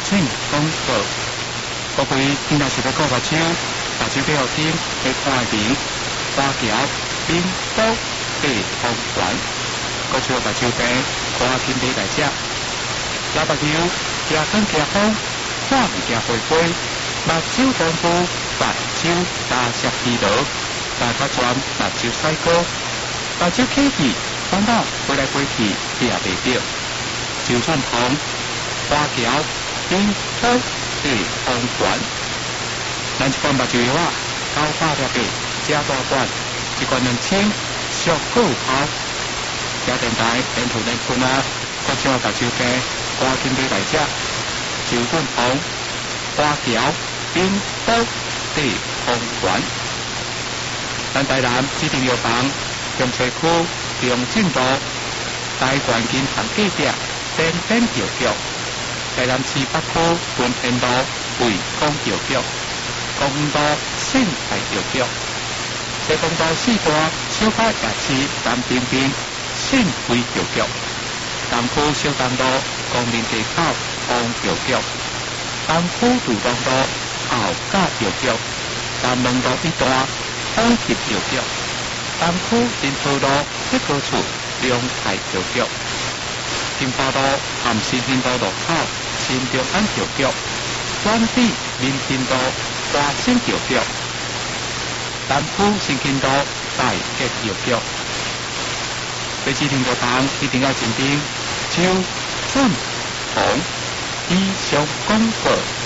性广告。各位今仔是要顾目睭，目睭要紧，要看明花桥滨岛地方馆，各处目睭病，赶紧买来食。老目睭行风行风，看唔行飞飞，目睭功夫，目睭大石疲劳，大家全目睭赛高，目睭起气，烦恼飞来飞去也袂着。周顺鹏，花桥滨岛地方馆。咱一罐目睭药啊，900粒的，正大罐，一罐2000，俗够好。听电台连途连困啊，各种目睭病，赶紧买来食。周顺鹏，花桥滨岛地方馆。咱台南指定药房，中西区中正路台湾银行隔壁点点药局，台南市北区文平路卫光药局，高雄路信泰药局，西贡路四大小可夜市南边边信辉药局，南区小东路光明街口黄药局，东区杜东路后甲药局，南门路一段丰田药局，东区新桃路一个处龙泰药局，金华路含新兴路路口新中安药局，转地民勤路华新药局，南区新兴路大吉药局。要指定药房一定要认定，周顺鹏以上广告。